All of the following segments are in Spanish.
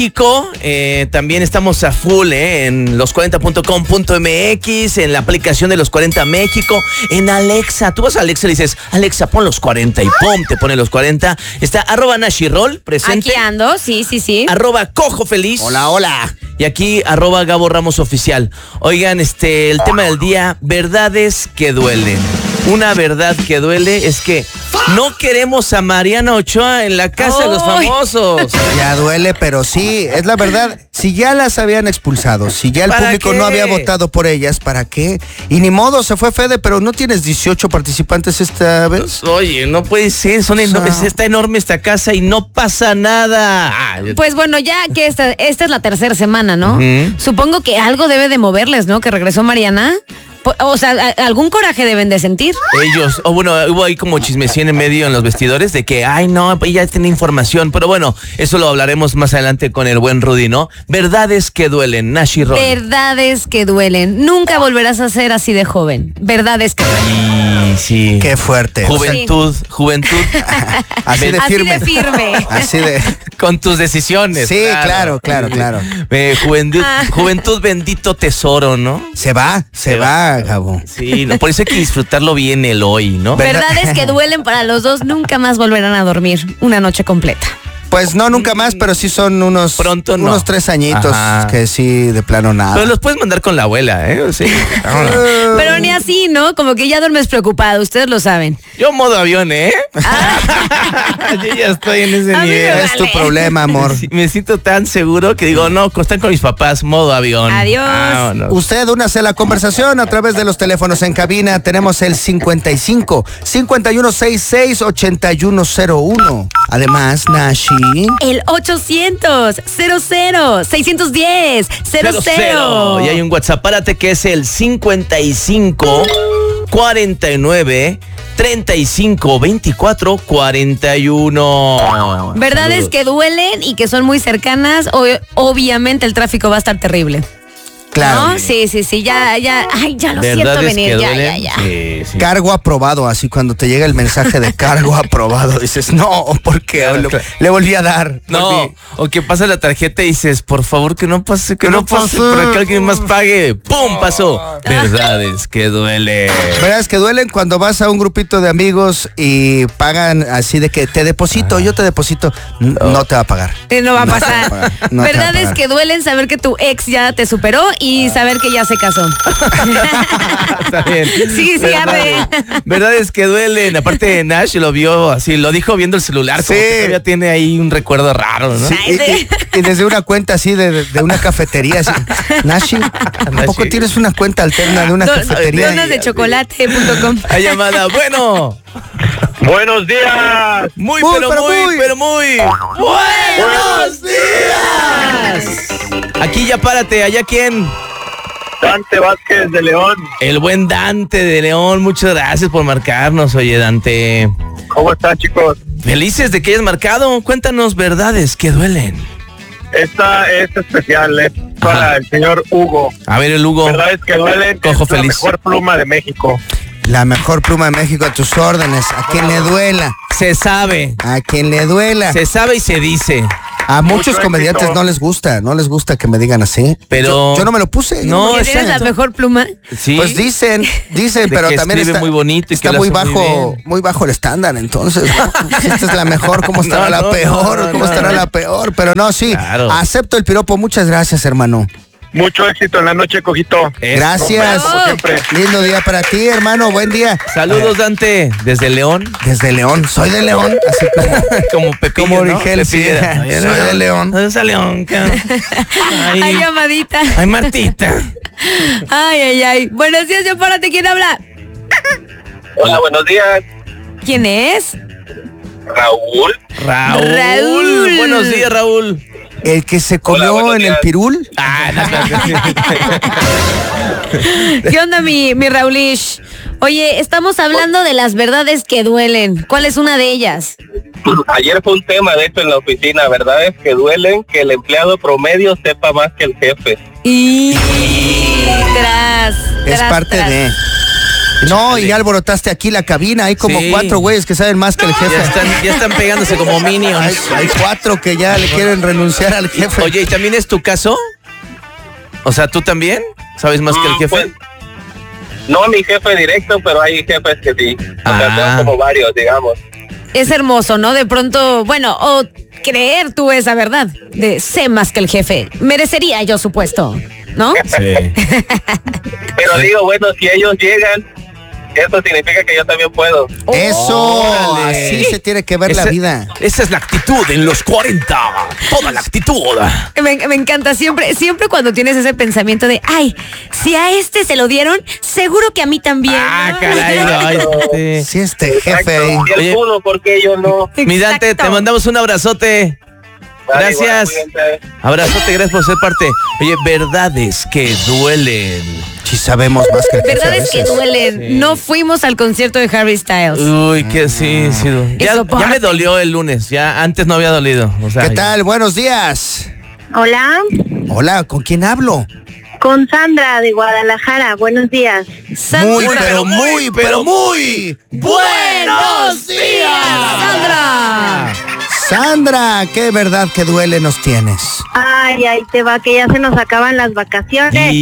También estamos a full en los40.com.mx, en la aplicación de Los 40 México, en Alexa. Tú vas a Alexa y le dices, Alexa, pon Los 40 y ¡pum! Te pone Los 40. Está @Nashirol, presente. Aquí ando, sí. @CojoFeliz. Hola. Y aquí @Gabo Ramos Oficial. Oigan, el tema del día, verdades que duelen. Una verdad que duele es que no queremos a Mariana Ochoa en la casa de los famosos. Ya duele, pero sí, es la verdad. Si ya las habían expulsado, si ya el público no había votado por ellas, ¿para qué? Y ni modo, se fue Fede, pero ¿no tienes 18 participantes esta vez? Oye, no puede ser, está enorme esta casa y no pasa nada. Pues bueno, ya que esta es la tercera semana, ¿no? Supongo que algo debe de moverles, ¿no? Que regresó Mariana. O sea, algún coraje deben de sentir. Ellos, hubo ahí como chismecín en medio en los vestidores de que, ella tiene información, pero bueno, eso lo hablaremos más adelante con el buen Rudy, ¿no? Verdades que duelen, Nashirol. Verdades que duelen. Nunca volverás a ser así de joven. Verdades que duelen. Sí. Qué fuerte. Juventud. Así de firme. Así de... Con tus decisiones. Sí, claro. Juventud, bendito tesoro, ¿no? Se va, Gabo. Sí, por eso hay que disfrutarlo bien el hoy, ¿no? Verdades que duelen para los dos, nunca más volverán a dormir una noche completa. Pues no, nunca más, pero sí son unos 3 añitos. Ajá. Que sí, de plano nada. Pero los puedes mandar con la abuela, ¿eh? Sí. Pero ni así, ¿no? Como que ya duermes preocupado, ustedes lo saben. Yo modo avión, ¿eh? Yo ya estoy en ese nivel. Es tu problema, amor. Me siento tan seguro que digo, no, están con mis papás, modo avión. Adiós. Usted únase la conversación a través de los teléfonos en cabina. Tenemos el 55 5166 8101. Además, Nashi. El 800-00-610-00. Y hay un WhatsApp, párate, que es el 55 49 35 24 41. Verdades que duelen y que son muy cercanas. Obviamente el tráfico va a estar terrible. Claro. ¿No? Sí, ya. Ay, ya lo siento venir, ya. Sí. Cargo aprobado, así cuando te llega el mensaje de cargo aprobado, dices, no, porque le volví a dar. No, o que pasa la tarjeta y dices, por favor, que no pase, para que alguien más pague. ¡Pum! Pasó. Verdades que duelen. Verdades que duelen cuando vas a un grupito de amigos y pagan así de que te deposito, yo te deposito. No te va a pagar. No va a pasar. Verdades que duelen saber que tu ex ya te superó y saber que ya se casó. Está bien. Sí, arde. Verdades que duelen. Aparte, Nash lo vio así, lo dijo viendo el celular. Sí. Todavía tiene ahí un recuerdo raro, ¿no? Sí, y desde una cuenta así de una cafetería. Así. Nashi, ¿a poco tienes una cuenta alterna de una cafetería? Donasdechocolate.com. Hay llamada. Bueno. Buenos días. Muy buenos días. Aquí ya párate, allá quién. Dante Vázquez de León. El buen Dante de León, muchas gracias por marcarnos, oye Dante. ¿Cómo están, chicos? Felices de que hayas marcado, cuéntanos verdades que duelen. Esta es especial, es para el señor Hugo. A ver, el Hugo. Verdades que duelen, Cojo es feliz. La mejor pluma de México. La mejor pluma de México, a tus órdenes, a quien le duela. Se sabe. A quien le duela. Se sabe y se dice. A muchos comediantes no les gusta que me digan así. Pero yo no me lo puse. No, ¿tienes la mejor pluma? Sí. Pues dicen, pero que también está muy bonito y está que muy bajo el estándar. Entonces, si esta es la mejor, ¿cómo estará la peor? ¿Cómo estará la peor? Pero no, sí, claro. Acepto el piropo. Muchas gracias, hermano. Mucho éxito en la noche, Cojito. Gracias. Lindo día para ti, hermano. Buen día. Saludos, Dante. ¿Desde León? Desde León. Soy de León. Así como Pepillo, como ¿no? Origel, sí. Soy de León. ¿Dónde está León? Ay, llamadita. Ay, Martita. Ay. Buenos días, yo párate. ¿Quién habla? Hola, buenos días. ¿Quién es? Raúl. Buenos días, Raúl. ¿El que se comió en el pirul? ¿Qué onda, mi Raulish? Oye, estamos hablando de las verdades que duelen. ¿Cuál es una de ellas? Ayer fue un tema, de hecho, en la oficina. Verdades que duelen, que el empleado promedio sepa más que el jefe. Y es parte de... No, y ya alborotaste aquí la cabina. Hay como 4 güeyes que saben más que el jefe. Ya están pegándose como minions. Hay 4 que ya le quieren renunciar al jefe. Oye, ¿y también es tu caso? O sea, ¿tú también sabes más que el jefe? Pues, no mi jefe directo, pero hay jefes que sí. O sea, son como varios, digamos. Es hermoso, ¿no? De pronto, bueno, o creer tú esa verdad de sé más que el jefe. Merecería yo, supuesto, ¿no? Sí. Pero digo, bueno, si ellos llegan, eso significa que yo también puedo. Eso, Órale. así se tiene que ver la vida. Esa es la actitud en los 40. Toda la actitud. Me encanta siempre cuando tienes ese pensamiento de, ay, si a este se lo dieron, seguro que a mí también. Ah, caray. Ay, sí. Sí, este jefe ahí. Si él Oye. pudo, ¿por qué yo no? Mi Dante, Exacto. te mandamos un abrazote. Vale, Gracias. igual, cuídense. Abrazote, gracias por ser parte. Oye, verdades que duelen. Sí sabemos más que el jefe. Verdad a es que veces. duelen. Sí. No fuimos al concierto de Harry Styles. Uy, que sí. Ya Eso me dolió el lunes. Ya antes no había dolido. O sea, ¿Qué tal? Buenos días. Hola, Hola, ¿con quién hablo? con Sandra de Guadalajara. Buenos días. Muy, Sandra. pero muy ¡buenos días! Sandra. Sandra, qué verdad que duele nos tienes. Ay, ahí te va, que ya se nos acaban las vacaciones.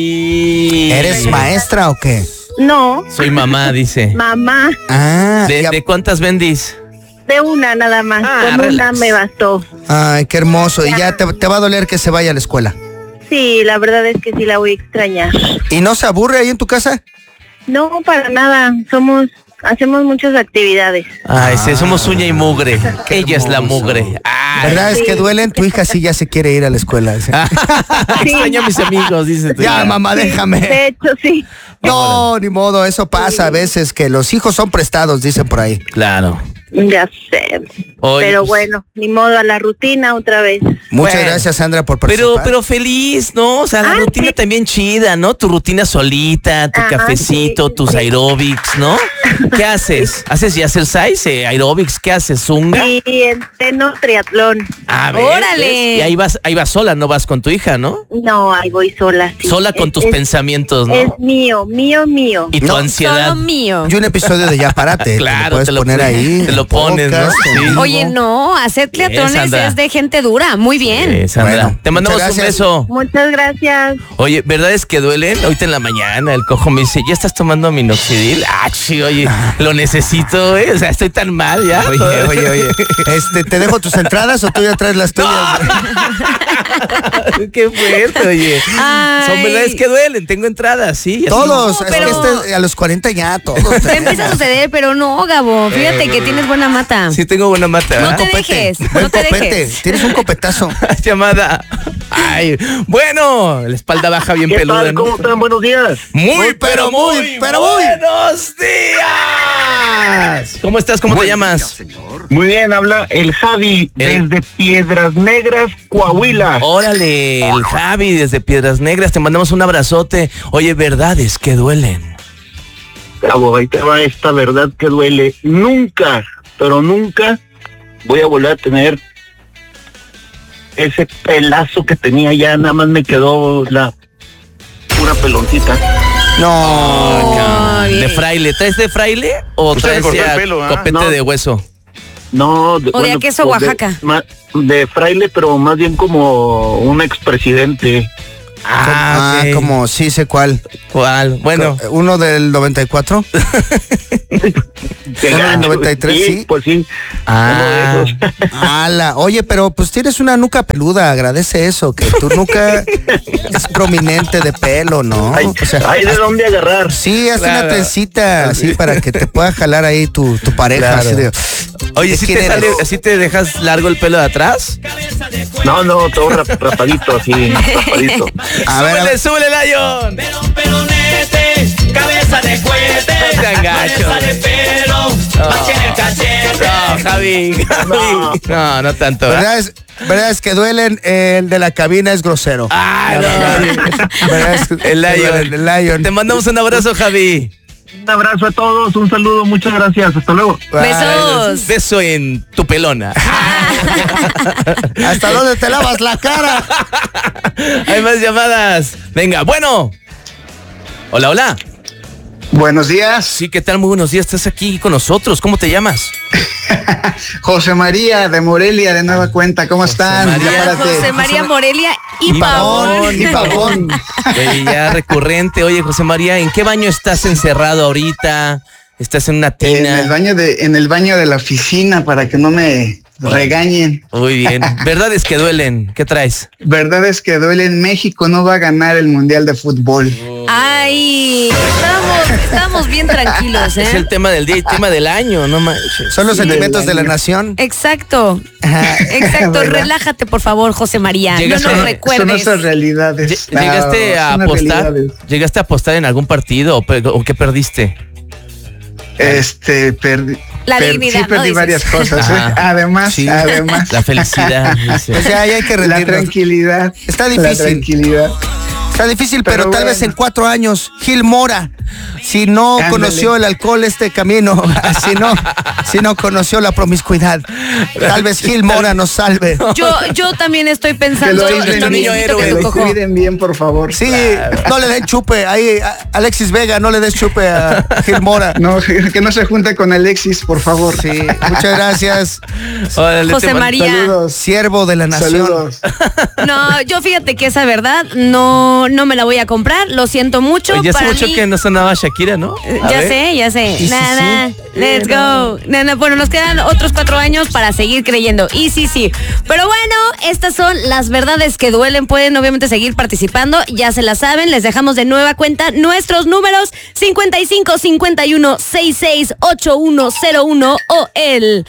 Y... ¿Eres maestra o qué? No, Soy mamá, dice. mamá, Ah, ¿De cuántas vendís? de una nada más. Con relax. una me bastó. ay, qué hermoso. Y ya te va a doler que se vaya a la escuela. Sí, la verdad es que sí la voy a extrañar. ¿Y no se aburre ahí en tu casa? No, para nada. Hacemos muchas actividades. Ay, sí, somos uña y mugre. Ella es la mugre. Ay. ¿Verdad? Es que duelen. Tu hija sí ya se quiere ir a la escuela. Dice. Extraño a mis amigos, dice tu Ya, hija. mamá, Sí, déjame. de hecho, sí. No, ni modo, eso pasa a veces, que los hijos son prestados, dicen por ahí. Claro. Ya sé. Oye, Pero pues, bueno, ni modo, a la rutina otra vez. Muchas Bueno, gracias, Sandra, por participar. pero feliz, ¿no? O sea, la Ah, rutina sí. también chida, ¿no? Tu rutina solita, tu Ajá, cafecito, sí, tus sí. aeróbics, ¿no? ¿Qué haces? ¿Haces ya exercise, aeróbics? ¿Qué haces? ¿Zunga? Y entreno triatlón. A ver, ¡Órale! ¿ves? Y ahí vas sola, no vas con tu hija, ¿no? No, ahí voy sola. Sí. Sola con tus pensamientos, ¿no? Es mío. Y tu No, ansiedad. Solo mío. Y un episodio de Ya Párate, Claro, te lo puedes poner ahí. te lo pones, ¿no? podcast, Sí. en vivo. Oye, no, hacer triatlones Sandra. es de gente dura. Muy bien. Sandra, Bueno, te mandamos un muchas gracias. beso. Muchas gracias. Oye, ¿verdad es que duelen? Ahorita en la mañana el cojo me dice, ¿ya estás tomando minoxidil? Ah, sí, oye, lo necesito, ¿eh? O sea, estoy tan mal ya. Oye. ¿Te dejo tus entradas o tú ya traes las tuyas? Qué fuerte, oye. Ay. Son verdades que duelen, tengo entradas, sí. así. Todos, No, es pero- que a los 40 ya, todos. Te empieza a suceder, pero no, Gabo. Fíjate que tienes buena mata. Sí tengo buena mata, No ¿verdad? te dejes, Buen no te copete, dejes. tienes un copetazo. Llamada. Ay, bueno, la espalda baja bien peluda, ¿no? ¿Cómo están? Buenos días. Muy, pero muy buenos días. ¿Cómo estás? ¿Cómo te llamas? Muy bien, habla el Javi desde Piedras Negras, Coahuila. Órale, el Javi desde Piedras Negras, te mandamos un abrazote. Oye, verdades que duelen. Cabo, ahí te va esta verdad que duele. Nunca, pero nunca voy a volver a tener ese pelazo que tenía ya, nada más me quedó la pura peloncita. No. Ay, De fraile, ¿traes de fraile o Usted me traes cortó ya el pelo, ¿ah? copete No. de hueso? No, O de queso pues Oaxaca. De fraile, pero más bien como un expresidente. Ah, ok. como sí sé cuál. ¿Cuál? Bueno, Uno del 94. Que Uno del gacho. 93, sí. Pues sí. Ah. Uno de esos. Ala, oye, pero pues tienes una nuca peluda, agradece eso, que tu nuca es prominente de pelo, ¿no? Hay, O sea, hay de dónde agarrar. sí, haz Claro. una trencita así para que te pueda jalar ahí tu pareja. Claro. Así de, oye, ¿de ¿sí quién te, eres? ¿sí te dejas largo el pelo de atrás? No, todo rapadito, así, rapadito. A ver, Súbele, Lion. Pelonete, cabeza de cohete, No sean gachos. cabeza de pelo, mancha en el cachete. No, Javi. No tanto. ¿verdad? verdad es que duelen, el de la cabina es grosero. Ah, no. ¿Verdad es que- El Lion. El Lion. Te mandamos un abrazo, Javi. Un abrazo a todos, un saludo, muchas gracias, hasta luego. Besos. Beso en tu pelona. ¿Hasta dónde te lavas la cara? Hay más llamadas. Venga, bueno. Hola, hola. Buenos días. Sí, ¿qué tal? Muy buenos días. Estás aquí con nosotros. ¿Cómo te llamas? José María de Morelia, de nueva cuenta. ¿Cómo están? José María Morelia y Pavón. Y Pavón. Oye, ya recurrente. Oye, José María, ¿en qué baño estás encerrado ahorita? ¿Estás en una tina? En el baño de la oficina, para que no me regañen. Muy bien. Verdades que duelen. ¿Qué traes? Verdades que duelen. México no va a ganar el Mundial de Fútbol. Ay, estábamos bien tranquilos, ¿eh? Es el tema del día y tema del año, no manches. Son los sentimientos de la nación. Exacto. Exacto. Relájate, por favor, José María. No nos recuerdes. Son nuestras realidades. ¿Llegaste a apostar? ¿Llegaste a apostar en algún partido o qué perdiste? Perdí. La dignidad, sí, perdí varias cosas. Además. La felicidad. Dice. O sea, ahí hay que rendirnos. La tranquilidad. Está difícil. La tranquilidad. Está difícil, pero tal vez en 4 años, Gil Mora, si no conoció el alcohol, este camino, si no conoció la promiscuidad, tal vez Gil Mora nos salve. Yo también estoy pensando que lo cuiden bien, por favor. Sí, no le den chupe, ahí Alexis Vega, no le des chupe a Gil Mora. No, que no se junte con Alexis, por favor. Sí, muchas gracias. Órale, José María. Saludos. Siervo de la nación. Saludos. No, yo fíjate que esa verdad no me la voy a comprar, lo siento mucho. Oye, hace para mucho mí, que no sonaba Shakira, ¿no? Ya sé. Nada, let's go. Bueno, nos quedan otros 4 años para seguir creyendo. Y sí. Pero bueno, estas son las verdades que duelen. Pueden obviamente seguir participando, ya se las saben. Les dejamos de nueva cuenta nuestros números 55 51 66 8101 o el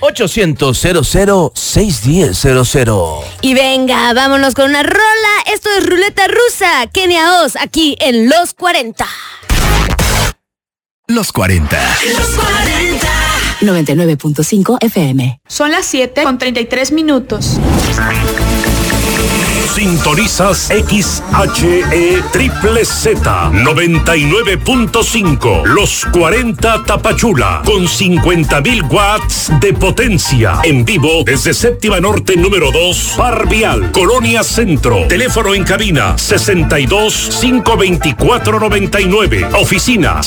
800-00-610-00. Y venga, vámonos con una rola. Esto es Ruleta Rusa, Kenia Oz, aquí en Los 40. Los 40. 99.5 FM. Son las 7:33. Sintonizas XHE Triple Z 99.5 Los 40 Tapachula con 50,000 watts de potencia en vivo desde Séptima Norte número 2 Par Vial, Colonia Centro. Teléfono en cabina 62-524-99. Oficina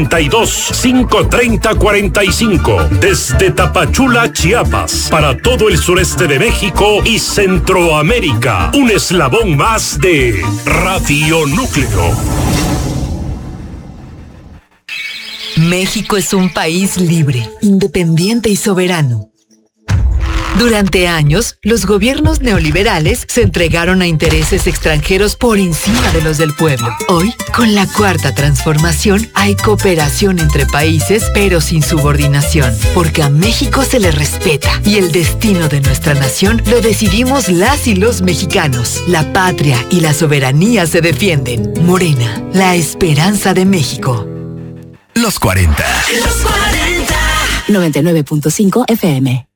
62-530-45. Desde Tapachula, Chiapas, para todo el sureste de México y Centroamérica. Un eslabón más de Radio Núcleo. México es un país libre, independiente y soberano. Durante años, los gobiernos neoliberales se entregaron a intereses extranjeros por encima de los del pueblo. Hoy, con la Cuarta Transformación, hay cooperación entre países, pero sin subordinación, porque a México se le respeta y el destino de nuestra nación lo decidimos las y los mexicanos. La patria y la soberanía se defienden. Morena, la esperanza de México. Los 40. 99.5 FM.